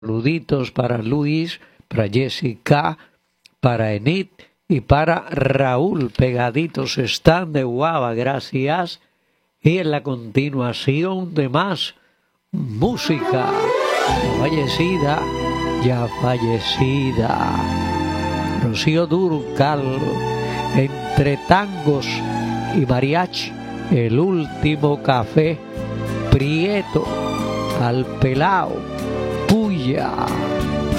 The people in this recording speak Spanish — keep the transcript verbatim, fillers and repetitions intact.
Saluditos para Luis, para Jessica, para Enid y para Raúl. Pegaditos están de Guava, gracias. Y en la continuación de más música. Fallecida, ya fallecida. Rocío Dúrcal, entre tangos y mariachi, el último café. Prieto, al pelao, puya.